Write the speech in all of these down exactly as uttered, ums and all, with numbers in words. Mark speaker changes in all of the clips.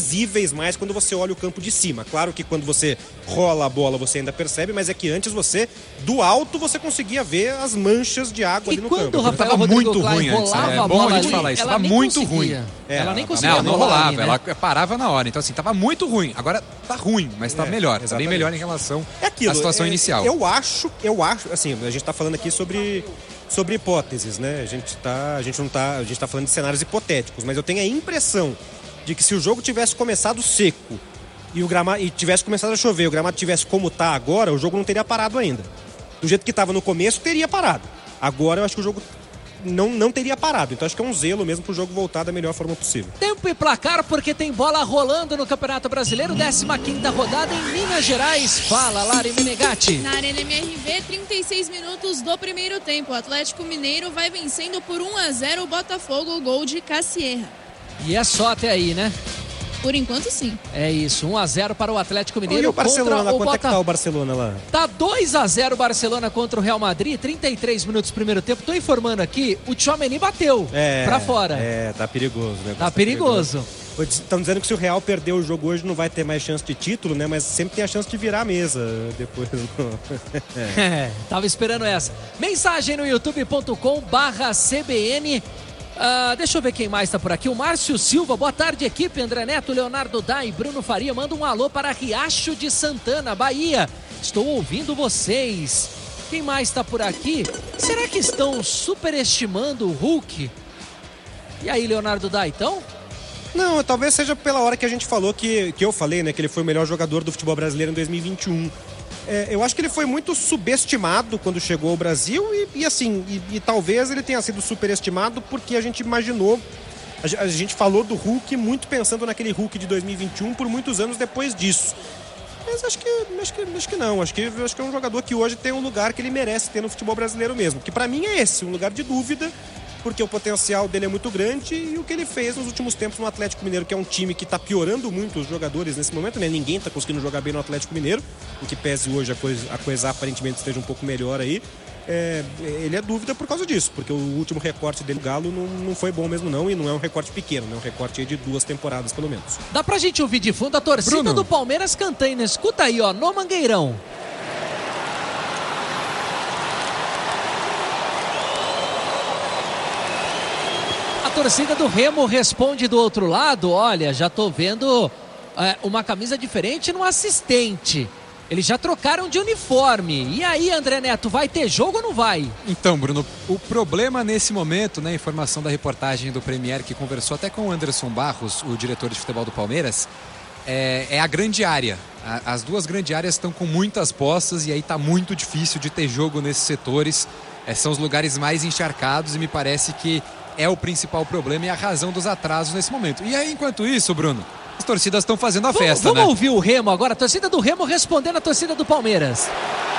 Speaker 1: visíveis mais quando você olha o campo de cima. Claro que quando você rola a bola você ainda percebe, mas é que antes você, do alto, você conseguia ver as manchas de água
Speaker 2: e
Speaker 1: ali no
Speaker 2: quando
Speaker 1: campo.
Speaker 2: O Rafael
Speaker 3: tava
Speaker 2: Rodrigo
Speaker 3: muito
Speaker 2: Klein
Speaker 3: ruim antes,
Speaker 2: rolava
Speaker 3: né?
Speaker 2: a
Speaker 3: É bom
Speaker 2: bola
Speaker 3: a gente
Speaker 2: ali,
Speaker 3: falar isso,
Speaker 2: ela
Speaker 3: tava
Speaker 2: nem
Speaker 3: muito
Speaker 2: conseguia.
Speaker 3: ruim.
Speaker 2: É, ela nem
Speaker 1: Não,
Speaker 2: conseguia.
Speaker 3: Não, não
Speaker 2: rolar
Speaker 3: rolava,
Speaker 2: ali, né?
Speaker 3: ela parava na hora. Então assim, tava muito ruim. Agora tá ruim, mas tá
Speaker 1: É,
Speaker 3: melhor. Tá bem
Speaker 1: exatamente.
Speaker 3: melhor em relação
Speaker 1: É aquilo,
Speaker 3: à situação
Speaker 1: é,
Speaker 3: inicial.
Speaker 1: Eu acho, eu acho, assim, a gente tá falando aqui sobre, sobre hipóteses, né? A gente tá, a gente não tá, a gente tá falando de cenários hipotéticos, mas eu tenho a impressão de que se o jogo tivesse começado seco e o gramado e tivesse começado a chover, o gramado tivesse como tá agora, o jogo não teria parado ainda. Do jeito que tava no começo, teria parado. Agora eu acho que o jogo não, não teria parado. Então acho que é um zelo mesmo pro jogo voltar da melhor forma possível.
Speaker 2: Tempo e placar, porque tem bola rolando no Campeonato Brasileiro, décima quinta rodada em Minas Gerais. Fala, Lari Menegatti.
Speaker 4: Na Arena M R V, trinta e seis minutos do primeiro tempo. O Atlético Mineiro vai vencendo por um a zero o Botafogo, gol de Cassierra.
Speaker 2: E é só até aí, né?
Speaker 4: Por enquanto, sim.
Speaker 2: É isso, um a zero para o Atlético Mineiro.
Speaker 1: E o Barcelona,
Speaker 2: contra o
Speaker 1: quanto é que
Speaker 2: Bota...
Speaker 1: tá o Barcelona lá?
Speaker 2: Tá dois a zero o Barcelona contra o Real Madrid, trinta e três minutos do primeiro tempo. Tô informando aqui, o Tchouaméni bateu
Speaker 1: É,
Speaker 2: pra fora.
Speaker 1: É, tá perigoso, né?
Speaker 2: Tá perigoso.
Speaker 1: Estão dizendo que se o Real perder o jogo hoje não vai ter mais chance de título, né? Mas sempre tem a chance de virar a mesa depois.
Speaker 2: é. É, tava esperando essa. Mensagem no youtube ponto com barra C B N. Uh, deixa eu ver quem mais tá por aqui. O Márcio Silva, boa tarde, equipe. André Neto, Leonardo Dai, Bruno Faria. Manda um alô para Riacho de Santana, Bahia. Estou ouvindo vocês. Quem mais tá por aqui? Será que estão superestimando o Hulk? E aí, Leonardo Dai, então?
Speaker 1: Não, talvez seja pela hora que a gente falou, que, que eu falei, né? Que ele foi o melhor jogador do futebol brasileiro em dois mil e vinte e um. É, eu acho que ele foi muito subestimado quando chegou ao Brasil e, e assim, e, e talvez ele tenha sido superestimado porque a gente imaginou, a, a gente falou do Hulk muito pensando naquele Hulk de dois mil e vinte e um por muitos anos depois disso. Mas acho que, acho que, acho que não, acho que, acho que é um jogador que hoje tem um lugar que ele merece ter no futebol brasileiro mesmo, que pra mim é esse, um lugar de dúvida, porque o potencial dele é muito grande e o que ele fez nos últimos tempos no Atlético Mineiro, que é um time que está piorando muito os jogadores nesse momento, né? Ninguém está conseguindo jogar bem no Atlético Mineiro, em que pese hoje a coisa, a coisa aparentemente esteja um pouco melhor aí. É, ele é dúvida por causa disso, porque o último recorte dele, Galo, não, não foi bom mesmo não, e não é um recorte pequeno, né? Um recorte aí de duas temporadas pelo menos.
Speaker 2: Dá pra gente ouvir de fundo a torcida
Speaker 3: Bruno.
Speaker 2: do Palmeiras cantando. Escuta aí, ó, no Mangueirão. A torcida do Remo responde do outro lado. Olha, já tô vendo é, uma camisa diferente no assistente. Eles já trocaram de uniforme. E aí, André Neto, vai ter jogo ou não vai?
Speaker 3: Então, Bruno, o problema nesse momento, né, informação da reportagem do Premier, que conversou até com o Anderson Barros, o diretor de futebol do Palmeiras, é, é a grande área. A, as duas grandes áreas estão com muitas postas e aí tá muito difícil de ter jogo nesses setores. É, são os lugares mais encharcados e me parece que é o principal problema e a razão dos atrasos nesse momento. E aí, enquanto isso, Bruno, as torcidas estão fazendo a
Speaker 2: vamos,
Speaker 3: festa,
Speaker 2: vamos
Speaker 3: né?
Speaker 2: ouvir o Remo agora, a torcida do Remo respondendo à torcida do Palmeiras.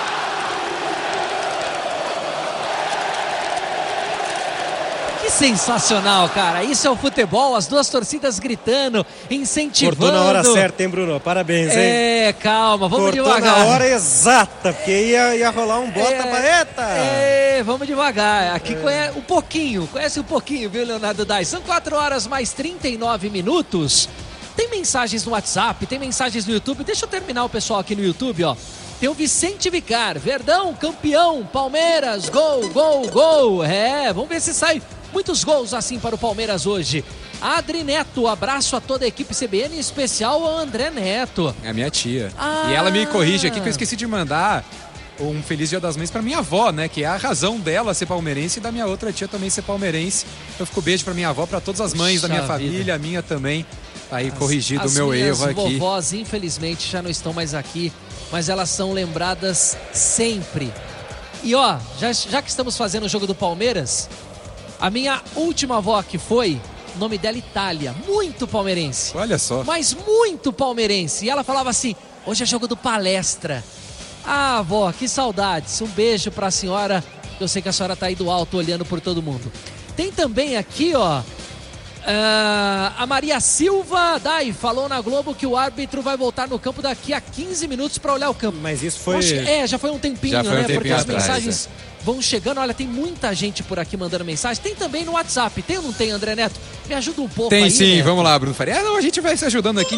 Speaker 2: Que sensacional, cara. Isso é o futebol, as duas torcidas gritando, incentivando.
Speaker 1: Cortou na hora certa, hein, Bruno? Parabéns, hein?
Speaker 2: É, calma, vamos
Speaker 1: Cortou
Speaker 2: devagar.
Speaker 1: na hora exata, porque ia, ia rolar um bota
Speaker 2: é,
Speaker 1: pra... Eita!
Speaker 2: É, vamos devagar. Aqui é. conhece um pouquinho, conhece um pouquinho, viu, Leonardo Dai? São quatro horas mais trinta e nove minutos. Tem mensagens no WhatsApp, tem mensagens no YouTube. Deixa eu terminar o pessoal aqui no YouTube, ó. Tem o Vicente Vicar, Verdão, campeão, Palmeiras, gol, gol, gol. É, vamos ver se sai muitos gols assim para o Palmeiras hoje. Adri Neto, abraço a toda a equipe C B N, em especial ao André Neto.
Speaker 3: É a minha tia.
Speaker 2: Ah.
Speaker 3: E ela me corrige aqui que eu esqueci de mandar um Feliz Dia das Mães pra minha avó, né? Que é a razão dela ser palmeirense e da minha outra tia também ser palmeirense. Eu fico beijo pra minha avó, pra todas as mães
Speaker 2: Puxa
Speaker 3: da minha
Speaker 2: vida.
Speaker 3: família, a minha também. Tá aí corrigido o meu
Speaker 2: minhas
Speaker 3: erro aqui.
Speaker 2: As vovós, infelizmente, já não estão mais aqui, mas elas são lembradas sempre. E ó, já, já que estamos fazendo o jogo do Palmeiras, a minha última avó que foi, o nome dela Itália, muito palmeirense.
Speaker 3: Olha só.
Speaker 2: Mas muito palmeirense. E ela falava assim, hoje é jogo do Palestra. Ah, avó, que saudades. Um beijo pra senhora. Eu sei que a senhora tá aí do alto olhando por todo mundo. Tem também aqui, ó, Uh, a Maria Silva Dai falou na Globo que o árbitro vai voltar no campo daqui a quinze minutos para olhar o campo.
Speaker 1: Mas isso foi...
Speaker 2: Acho, é, já foi um tempinho,
Speaker 3: Já foi um
Speaker 2: né?
Speaker 3: tempinho
Speaker 2: Porque as
Speaker 3: atrás,
Speaker 2: mensagens
Speaker 3: é.
Speaker 2: vão chegando. Olha, tem muita gente por aqui mandando mensagem. Tem também no WhatsApp. Tem ou não tem, André Neto? Me ajuda um pouco
Speaker 3: Tem
Speaker 2: aí,
Speaker 3: sim,
Speaker 2: Neto.
Speaker 3: vamos lá, Bruno Faria. Ah, não, a gente vai se ajudando aqui.